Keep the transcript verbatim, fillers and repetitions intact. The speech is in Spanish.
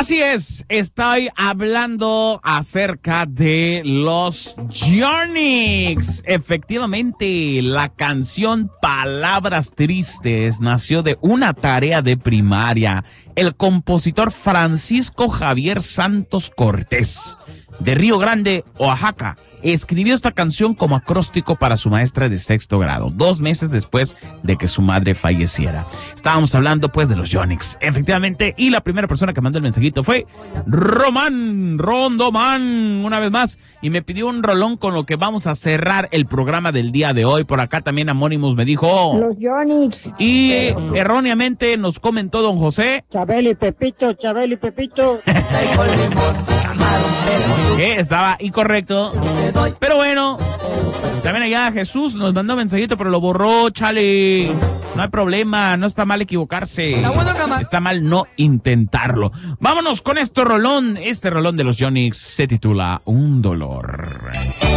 Así es, estoy hablando acerca de los Yonix. Efectivamente, la canción Palabras Tristes nació de una tarea de primaria. El compositor Francisco Javier Santos Cortés, de Río Grande, Oaxaca, escribió esta canción como acróstico para su maestra de sexto grado, dos meses después de que su madre falleciera. Estábamos hablando pues de los Yonix, efectivamente, y la primera persona que mandó el mensajito fue Román, Rondomán, una vez más, y me pidió un rolón con lo que vamos a cerrar el programa del día de hoy. Por acá también Amónimos me dijo los Yonix. Y eh, erróneamente nos comentó don José Chabel y Pepito, Chabel y Pepito. que estaba incorrecto. Pero bueno, también allá Jesús nos mandó un mensajito, pero lo borró, chale. No hay problema, no está mal equivocarse. Está mal no intentarlo. Vámonos con este rolón. Este rolón de los Yonix se titula Un Dolor.